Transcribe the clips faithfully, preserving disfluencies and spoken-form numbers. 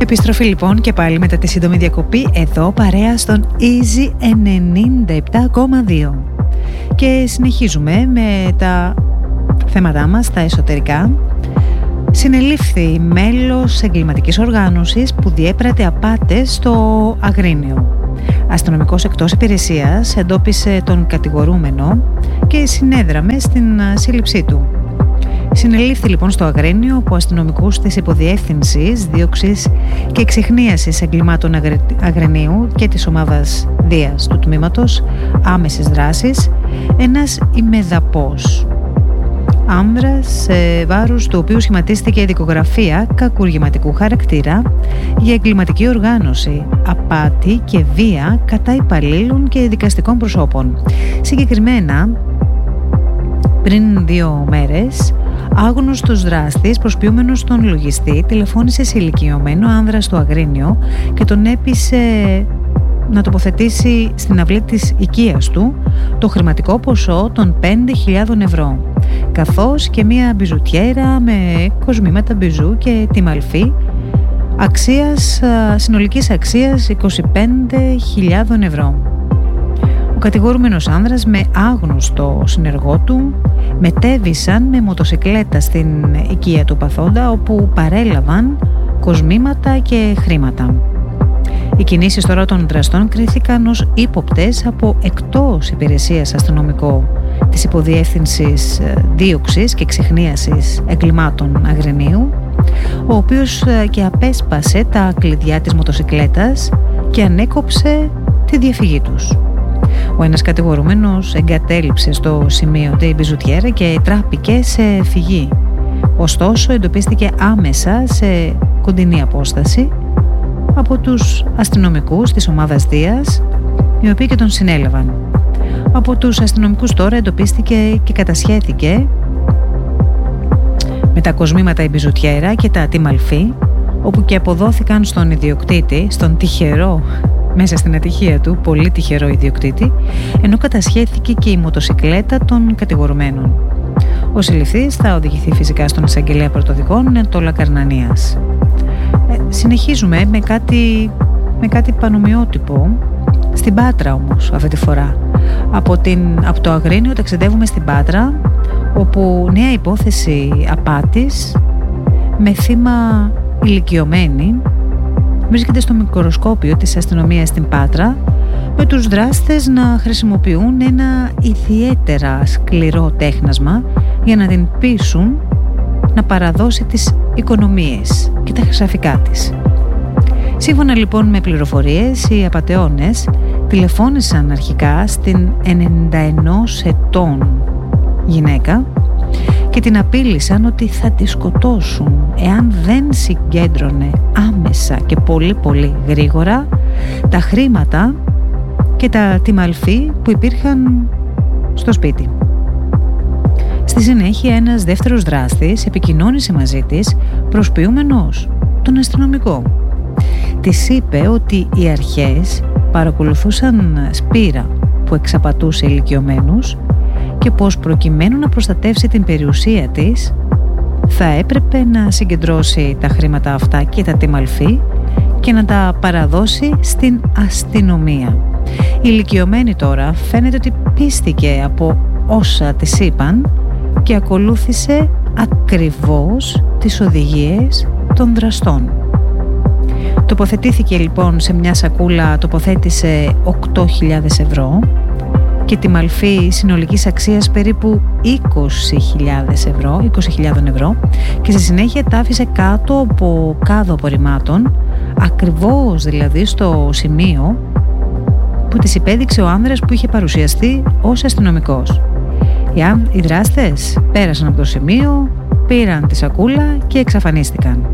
Επιστροφή λοιπόν και πάλι μετά τη σύντομη διακοπή εδώ παρέα στον Easy ενενήντα επτά κόμμα δύο και συνεχίζουμε με τα θέματά μας, τα εσωτερικά. Συνελήφθη μέλος εγκληματικής οργάνωσης που διέπρατε απάτες στο Αγρίνιο. Αστυνομικός εκτός υπηρεσίας εντόπισε τον κατηγορούμενο και συνέδραμε στην σύλληψή του. Συνελήφθη λοιπόν στο Αγρίνιο από αστυνομικούς της Υποδιεύθυνσης Δίωξης και Εξιχνίασης Εγκλημάτων Αγρινίου και της ομάδας Δίας του Τμήματος Άμεσης Δράσης ένας ημεδαπός άνδρας σε βάρος του οποίου σχηματίστηκε δικογραφία κακουργηματικού χαρακτήρα για εγκληματική οργάνωση, απάτη και βία κατά υπαλλήλων και δικαστικών προσώπων. Συγκεκριμένα, πριν δύο μέρες, άγνωστος δράστης προσποιούμενος τον λογιστή τηλεφώνησε σε ηλικιωμένο άνδρα στο Αγρίνιο και τον έπεισε να τοποθετήσει στην αυλή της οικίας του το χρηματικό ποσό των πέντε χιλιάδες ευρώ, καθώς και μία μπιζουτιέρα με κοσμήματα μπιζού και τιμαλφή αξίας, συνολικής αξίας είκοσι πέντε χιλιάδες ευρώ. Ο κατηγορούμενος άνδρας με άγνωστο συνεργό του μετέβησαν με μοτοσικλέτα στην οικία του παθόντα, όπου παρέλαβαν κοσμήματα και χρήματα. Οι κινήσεις τώρα των δραστών κρίθηκαν ως ύποπτες από εκτός υπηρεσίας αστυνομικό της Υποδιεύθυνσης Δίωξης και Εξιχνίασης Εγκλημάτων Αγρινίου, ο οποίος και απέσπασε τα κλειδιά της μοτοσικλέτας και ανέκοψε τη διαφυγή τους. Ο ένας κατηγορούμενος εγκατέλειψε στο σημείο την μπιζουτιέρα και τράπηκε σε φυγή. Ωστόσο εντοπίστηκε άμεσα σε κοντινή απόσταση από τους αστυνομικούς της ομάδας Δίας, οι οποίοι και τον συνέλαβαν. Από τους αστυνομικούς τώρα εντοπίστηκε και κατασχέθηκε με τα κοσμήματα η μπιζουτιέρα και τα τιμαλφή, όπου και αποδόθηκαν στον ιδιοκτήτη, στον τυχερό, μέσα στην ατυχία του, πολύ τυχερό ιδιοκτήτη, ενώ κατασχέθηκε και η μοτοσικλέτα των κατηγορουμένων. Ο συλληφθής θα οδηγηθεί φυσικά στον εισαγγελέα πρωτοδικών Τόλα Καρνανίας. Ε, συνεχίζουμε με κάτι, με κάτι πανομοιότυπο στην Πάτρα όμως αυτή τη φορά. Από, την, από το Αγρίνιο ταξιδεύουμε στην Πάτρα, όπου νέα υπόθεση απάτης με θύμα ηλικιωμένη βρίσκεται στο μικροσκόπιο της αστυνομίας στην Πάτρα, με τους δράστες να χρησιμοποιούν ένα ιδιαίτερα σκληρό τέχνασμα για να την πείσουν να παραδώσει τις οικονομίες και τα χρυσαφικά της. Σύμφωνα λοιπόν με πληροφορίες, οι απατεώνες τηλεφώνησαν αρχικά στην ενενήντα ενός ετών γυναίκα και την απείλησαν ότι θα τη σκοτώσουν εάν δεν συγκέντρωνε άμεσα και πολύ πολύ γρήγορα τα χρήματα και τα τιμαλφή που υπήρχαν στο σπίτι. Στη συνέχεια ένας δεύτερος δράστης επικοινώνησε μαζί της προσποιούμενος τον αστυνομικό. Της είπε ότι οι αρχές παρακολουθούσαν σπήρα που εξαπατούσε ηλικιωμένους και πως προκειμένου να προστατεύσει την περιουσία της θα έπρεπε να συγκεντρώσει τα χρήματα αυτά και τα τιμαλφή και να τα παραδώσει στην αστυνομία. Η ηλικιωμένη τώρα φαίνεται ότι πίστηκε από όσα της είπαν και ακολούθησε ακριβώς τις οδηγίες των δραστών. Τοποθετήθηκε λοιπόν σε μια σακούλα, τοποθέτησε οκτώ χιλιάδες ευρώ και τη μαλφή συνολικής αξίας περίπου είκοσι χιλιάδες ευρώ, είκοσι χιλιάδες ευρώ και στη συνέχεια τα άφησε κάτω από κάδο απορριμμάτων, ακριβώς δηλαδή στο σημείο που της υπέδειξε ο άνδρας που είχε παρουσιαστεί ως αστυνομικός. Οι, αν... οι δράστες πέρασαν από το σημείο, πήραν τη σακούλα και εξαφανίστηκαν.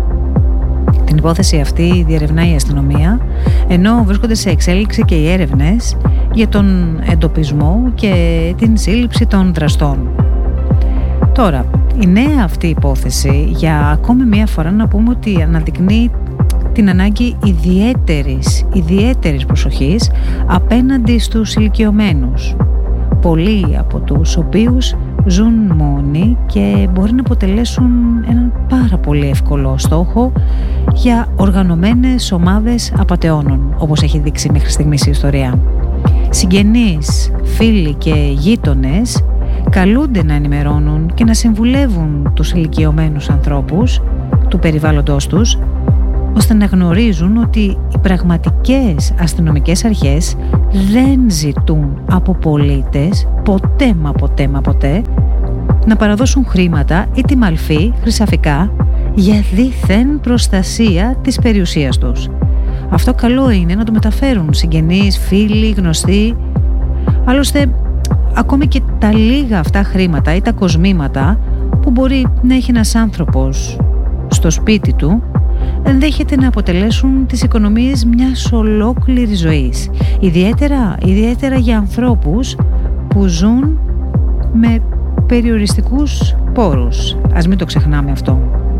Την υπόθεση αυτή διερευνάει η αστυνομία, ενώ βρίσκονται σε εξέλιξη και οι έρευνες για τον εντοπισμό και την σύλληψη των δραστών. Τώρα, η νέα αυτή υπόθεση για ακόμη μία φορά να πούμε ότι αναδεικνύει την ανάγκη ιδιαίτερης, ιδιαίτερης προσοχής απέναντι στους ηλικιωμένους, πολλοί από τους οποίους ζουν μόνοι και μπορεί να αποτελέσουν έναν πάρα πολύ εύκολο στόχο για οργανωμένες ομάδες απατεώνων, όπως έχει δείξει μέχρι στιγμής η ιστορία. Συγγενείς, φίλοι και γείτονες καλούνται να ενημερώνουν και να συμβουλεύουν τους ηλικιωμένους ανθρώπους του περιβάλλοντος τους, ώστε να γνωρίζουν ότι οι πραγματικές αστυνομικές αρχές δεν ζητούν από πολίτες ποτέ μα ποτέ μα ποτέ να παραδώσουν χρήματα ή τη μαλφή χρυσαφικά για δίθεν προστασία της περιουσίας τους. Αυτό καλό είναι να το μεταφέρουν συγγενείς, φίλοι, γνωστοί. Άλλωστε, ακόμη και τα λίγα αυτά χρήματα ή τα κοσμήματα που μπορεί να έχει ένας άνθρωπος στο σπίτι του, ενδέχεται να αποτελέσουν τις οικονομίες μιας ολόκληρης ζωής. Ιδιαίτερα, ιδιαίτερα για ανθρώπους που ζουν με περιοριστικούς πόρους. Ας μην το ξεχνάμε αυτό.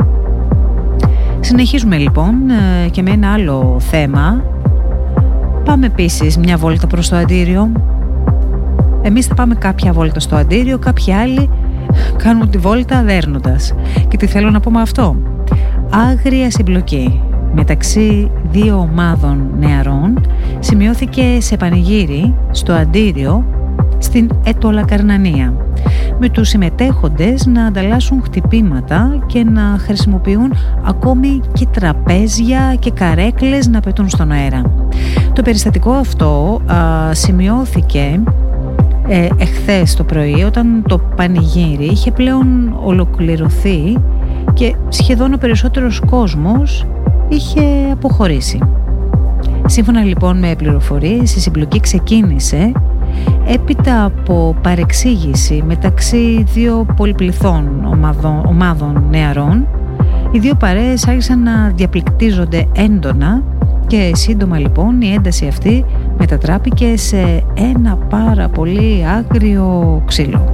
Συνεχίζουμε λοιπόν και με ένα άλλο θέμα. Πάμε επίσης μια βόλτα προς το Αντίριο. Εμείς θα πάμε κάποια βόλτα στο Αντίριο, κάποιοι άλλοι κάνουν τη βόλτα δέρνοντας. Και τι θέλω να πω με αυτό? Άγρια συμπλοκή μεταξύ δύο ομάδων νεαρών σημειώθηκε σε πανηγύρι στο Αντίριο στην Ετωλακαρνανία, με τους συμμετέχοντες να ανταλλάσσουν χτυπήματα και να χρησιμοποιούν ακόμη και τραπέζια και καρέκλες να πετούν στον αέρα. Το περιστατικό αυτό α, σημειώθηκε ε, εχθές το πρωί, όταν το πανηγύρι είχε πλέον ολοκληρωθεί και σχεδόν ο περισσότερος κόσμος είχε αποχωρήσει. Σύμφωνα λοιπόν με πληροφορίες, η συμπλοκή ξεκίνησε έπειτα από παρεξήγηση μεταξύ δύο πολυπληθών ομάδων, ομάδων νεαρών. Οι δύο παρέες άρχισαν να διαπληκτίζονται έντονα και σύντομα λοιπόν η ένταση αυτή μετατράπηκε σε ένα πάρα πολύ άγριο ξύλο.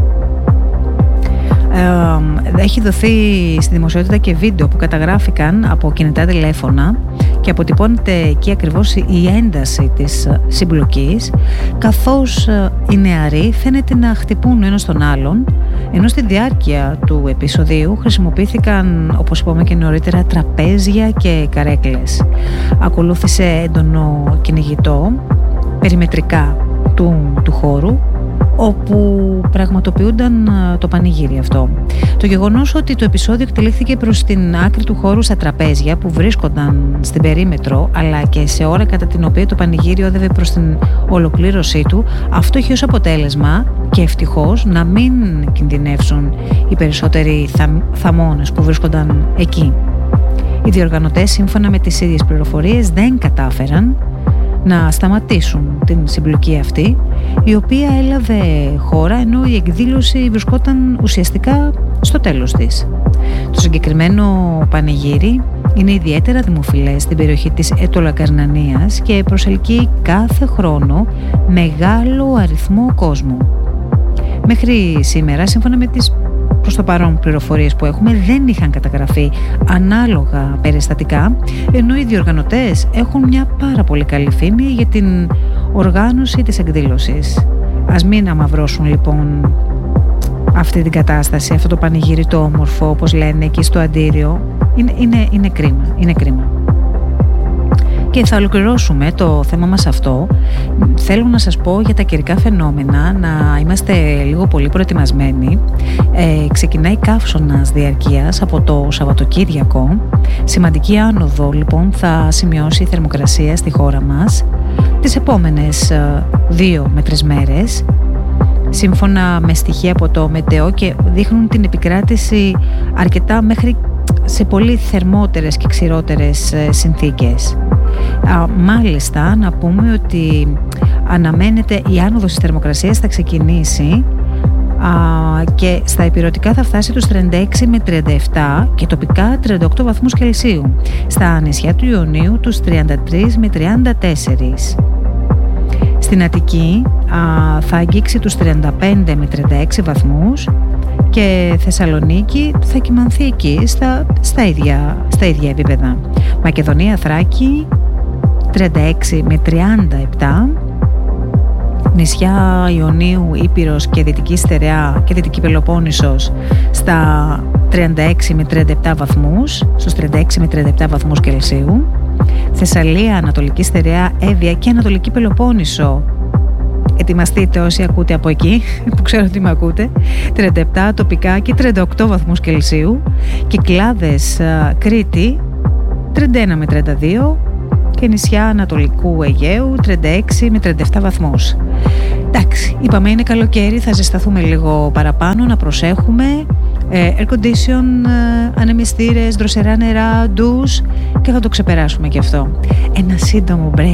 Ε, έχει δοθεί στη δημοσιότητα και βίντεο που καταγράφηκαν από κινητά τηλέφωνα και αποτυπώνεται εκεί ακριβώς η ένταση της συμπλοκής, καθώς οι νεαροί φαίνεται να χτυπούν ένας τον άλλον, ενώ στη διάρκεια του επεισοδίου χρησιμοποιήθηκαν, όπως είπαμε και νωρίτερα, τραπέζια και καρέκλες. Ακολούθησε έντονο κυνηγητό περιμετρικά του, του χώρου, όπου πραγματοποιούνταν το πανηγύρι αυτό. Το γεγονός ότι το επεισόδιο εκτελήχθηκε προς την άκρη του χώρου στα τραπέζια που βρίσκονταν στην περίμετρο, αλλά και σε ώρα κατά την οποία το πανηγύρι όδευε προς την ολοκλήρωσή του, αυτό έχει ως αποτέλεσμα, και ευτυχώς, να μην κινδυνεύσουν οι περισσότεροι θα, θαμώνες που βρίσκονταν εκεί. Οι διοργανωτές, σύμφωνα με τις ίδιες πληροφορίες, δεν κατάφεραν να σταματήσουν την συμπλοκή αυτή, η οποία έλαβε χώρα ενώ η εκδήλωση βρισκόταν ουσιαστικά στο τέλος της. Το συγκεκριμένο πανηγύρι είναι ιδιαίτερα δημοφιλές στην περιοχή της Ετωλακαρνανίας και προσελκύει κάθε χρόνο μεγάλο αριθμό κόσμου. Μέχρι σήμερα, σύμφωνα με τις προς το παρόν πληροφορίες που έχουμε, δεν είχαν καταγραφεί ανάλογα περιστατικά, ενώ οι διοργανωτές έχουν μια πάρα πολύ καλή φήμη για την οργάνωση της εκδήλωσης. Ας μην αμαυρώσουν λοιπόν αυτή την κατάσταση, αυτό το πανηγύρι το όμορφο, όπως λένε εκεί στο Αντίριο. Είναι, είναι, είναι κρίμα, είναι κρίμα. Και θα ολοκληρώσουμε το θέμα μας αυτό. Θέλω να σας πω για τα καιρικά φαινόμενα, να είμαστε λίγο πολύ προετοιμασμένοι. Ε, ξεκινάει καύσωνας διαρκείας από το Σαββατοκύριακο. Σημαντική άνοδο λοιπόν θα σημειώσει η θερμοκρασία στη χώρα μας τις επόμενες δύο με τρεις μέρες, σύμφωνα με στοιχεία από το Μετεό, και δείχνουν την επικράτηση αρκετά μέχρι σε πολύ θερμότερες και ξηρότερες συνθήκες. Α, μάλιστα, να πούμε ότι αναμένεται η άνοδος της θερμοκρασίας θα ξεκινήσει α, και στα ηπειρωτικά θα φτάσει τους τριάντα έξι με τριάντα επτά και τοπικά τριάντα οκτώ βαθμούς Κελσίου. Στα νησιά του Ιωνίου τους τριάντα τρία με τριάντα τέσσερα. Στην Αττική α, θα αγγίξει τους τριάντα πέντε με τριάντα έξι βαθμούς και Θεσσαλονίκη θα κυμανθεί εκεί στα, στα, ίδια, στα ίδια επίπεδα. Μακεδονία, Θράκη τριάντα έξι με τριάντα επτά, νησιά Ιωνίου, Ήπειρος και Δυτική Στερεά και Δυτική Πελοπόννησος στα τριάντα έξι με τριάντα επτά βαθμούς, στους τριάντα έξι με τριάντα επτά βαθμούς Κελσίου. Θεσσαλία, Ανατολική Στερεά, Εύβοια και Ανατολική Πελοπόννησο. Ετοιμαστείτε όσοι ακούτε από εκεί, που ξέρω ότι με ακούτε. τριάντα επτά τοπικά και τριάντα οκτώ βαθμούς Κελσίου. Κυκλάδες, Κρήτη, τριάντα ένα με τριάντα δύο και νησιά Ανατολικού Αιγαίου, τριάντα έξι με τριάντα επτά βαθμούς. Εντάξει, είπαμε είναι καλοκαίρι, θα ζεσταθούμε λίγο παραπάνω, να προσέχουμε. Air condition, ανεμιστήρες, δροσερά νερά, ντους και θα το ξεπεράσουμε και αυτό. Ένα σύντομο break